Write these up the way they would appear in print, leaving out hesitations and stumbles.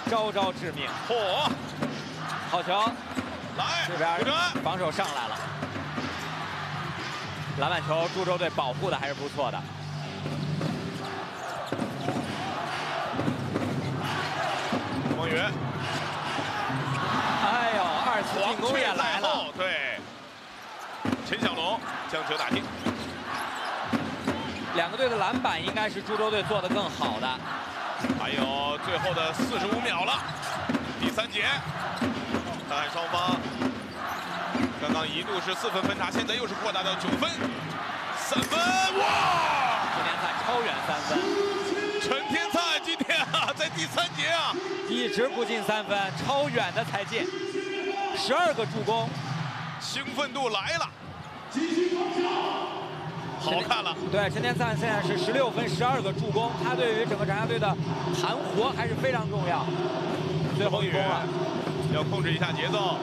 招招致命。 嚯！ 好球！ 来， 这边胡哲安防守上来了，篮板球，株洲队保护的还是不错的。 王源， 哎呦，二次进攻也来了。 对，陈小龙将球打进。 两个队的篮板应该是株洲队做得更好的。 还有最后的45秒了，第3节，看看双方。刚刚一度是4分分差，现在又是扩大到9分，3分，哇！ 陈天璨超远3分。 陈天璨今天啊，在第3节啊， 一直不进3分，超远的才进，12个助攻， 兴奋度来了，好看了。 对，陈天璨现在是16分，12个助攻，他对于整个长沙队的盘活还是非常重要。最后一攻了， 要控制一下节奏。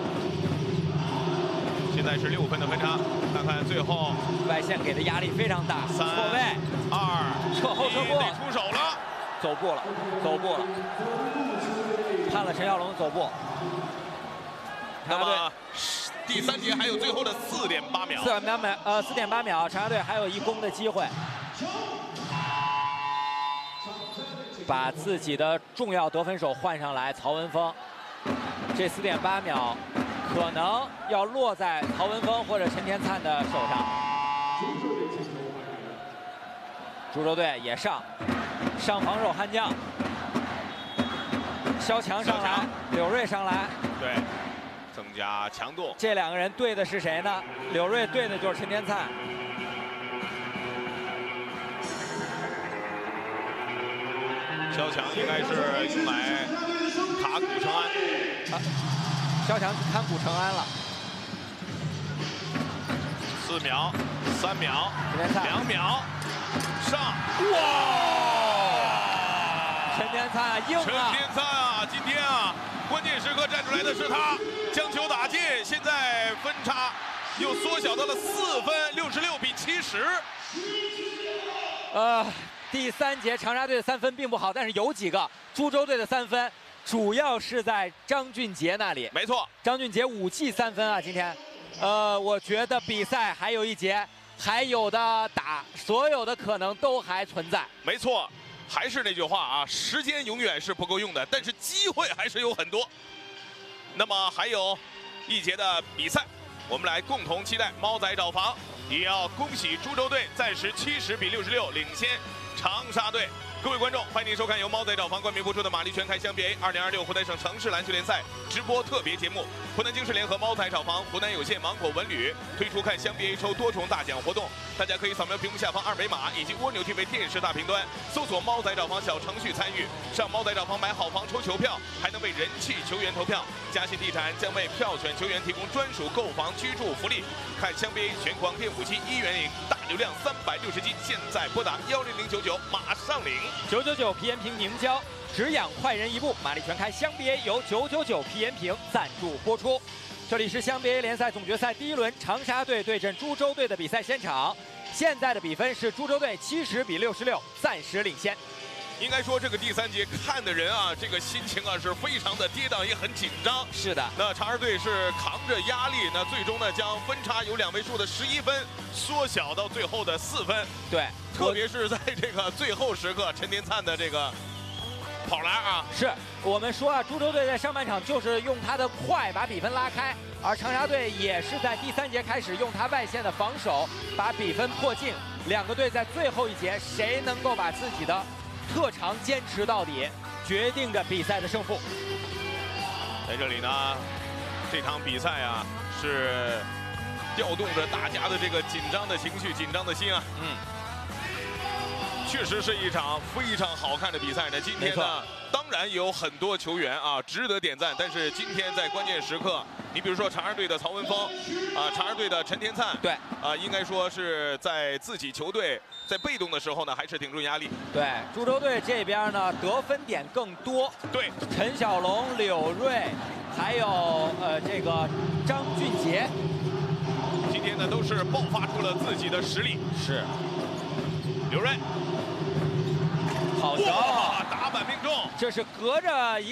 现在是6分的分差，看看最后外线给的压力非常大。 3、 错位 2， 撤后撤步， 得出手了， 走步了，走步了，看了陈小龙走步。 那么第3节还有最后的4.8秒 ，4.8秒，长沙队还有1攻的机会，把自己的重要得分手换上来，曹文峰。这4.8秒可能要落在曹文峰或者陈天璨的手上。株洲队也上防守悍将，肖强上来，柳瑞上来， 对，增加强度。 这两个人对的是谁呢？柳瑞对的就是陈天璨。 肖强应该是用来卡古成安。 肖强去看古成安了。 4秒、3秒、2秒，上！哇！ 陈天璨硬啊！ 陈天璨啊，今天啊，关键时刻站出来的是他，将球打进。现在分差又缩小到了4分，66比70。 第3节长沙队的3分并不好，但是有几个株洲队的3分。主要是在张俊杰那里， 没错， 张俊杰5记3分啊！今天，我觉得比赛还有1节，还有的打，所有的可能都还存在。 没错，还是那句话啊，时间永远是不够用的，但是机会还是有很多。那么还有1节的比赛，我们来共同期待猫仔找房，也要恭喜株洲队暂时70比66领先长沙队。各位观众，欢迎您收看由猫仔找房冠名播出的马力全开CBA 2026湖南省城市篮球联赛直播特别节目。湖南经视联合猫仔找房、湖南有线芒果文旅推出看CBA抽多重大奖活动，大家可以扫描屏幕下方2维码以及蜗牛 TV 电视大屏端搜索猫仔找房小程序参与。上猫仔找房买好房抽球票，还能为人气球员投票。嘉信地产将为票选球员提供专属购房居住福利。看CBA全广电5G1元领，大流量360G，现在拨打10099马上领。 999皮延平凝胶，只养快人一步。马力全开CBA由999皮延平赞助播出。这里是CBA联赛总决赛第1轮，长沙队对阵株洲队的比赛现场。现在的比分是株洲队70比66，暂时领先。 应该说，这个第3节看的人啊，这个心情啊是非常的跌宕，也很紧张。 是的， 那长沙队是扛着压力，那最终呢将分差由2位数的11分缩小到最后的4分。 对， 特别是在这个最后时刻，陈天璨的这个跑篮啊， 是我们说啊，株洲队在上半场就是用他的快把比分拉开，而长沙队也是在第3节开始用他外线的防守把比分迫近。两个队在最后1节谁能够把自己的特长坚持到底，决定着比赛的胜负。 在这里呢，这场比赛啊是调动着大家的这个紧张的情绪、紧张的心啊。确实是一场非常好看的比赛呢。今天呢，当然有很多球员啊值得点赞，但是今天在关键时刻，你比如说长沙队的曹文峰，长沙队的陈天璨， 对， 应该说是在自己球队在被动的时候呢，还是顶住压力。 对，株洲队这边呢得分点更多。 对， 陈小龙、柳瑞，还有这个张俊杰， 今天呢都是爆发出了自己的实力。 是， 柳瑞， 好球， 打板命中， 这是隔着一